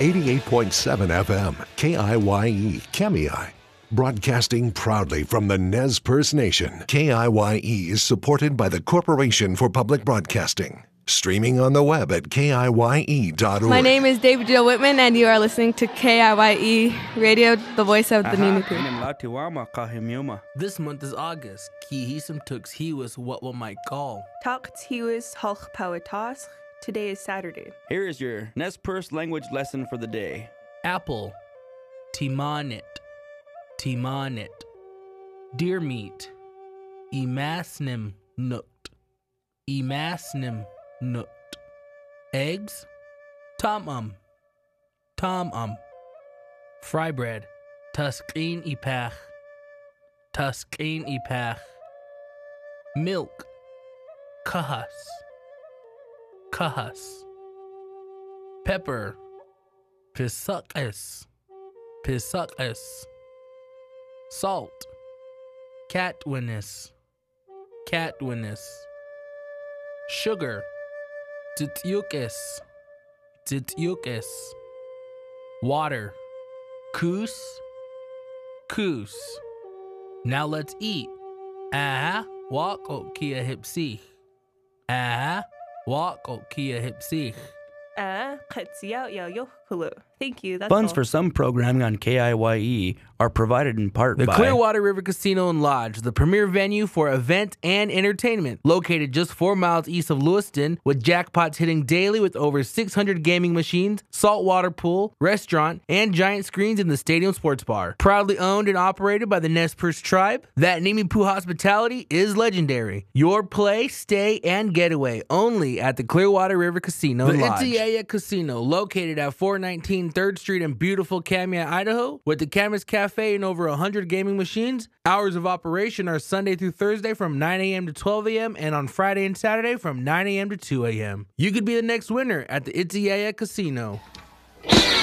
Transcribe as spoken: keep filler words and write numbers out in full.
eighty-eight point seven F M, K I Y E, Kemei. Broadcasting proudly from the Nez Perce Nation, K I Y E is supported by the Corporation for Public Broadcasting. Streaming on the web at K I Y E dot org. My name is David Joe Whitman, and you are listening to K I Y E Radio, the voice of the Nimiku. This month is August. Kihisum tux he was what one might call. Talked he was halch powetas. Today is Saturday. Here is your Nez Perce language lesson for the day. Apple. Timanit. Timanit. Deer meat. Emasnim nut. Emasnim nut. Eggs. Tom-um. Tom-um. Fry bread. Tuskin ipach. Tuskin ipach. Milk. Kahas. Kahas. Pepper. Pisukis. Pisukis. Salt. Catwinnis. Catwinnis. Sugar. Tityukis. Tityukis. Water. Koos. Koos. Now let's eat. Ah, walk o kia hipsich. Ah, walk o kia hipsich. Ah, Thank you. That's Funds all. for some programming on K I Y E are provided in part The by Clearwater River Casino and Lodge, the premier venue for event and entertainment, located just four miles east of Lewiston, with jackpots hitting daily with over six hundred gaming machines, saltwater pool, restaurant, and giant screens in the stadium sports bar. Proudly owned and operated by the Nez Perce tribe, that Nimipu hospitality is legendary. Your play, stay, and getaway only at the Clearwater River Casino and Lodge. The Itiaya Casino, located at four nineteen third Street in beautiful Kemei, Idaho, with the Camas Cafe and over one hundred gaming machines. Hours of operation are Sunday through Thursday from nine a.m. to twelve a.m. and on Friday and Saturday from nine a.m. to two a.m. You could be the next winner at the Itiaya Casino.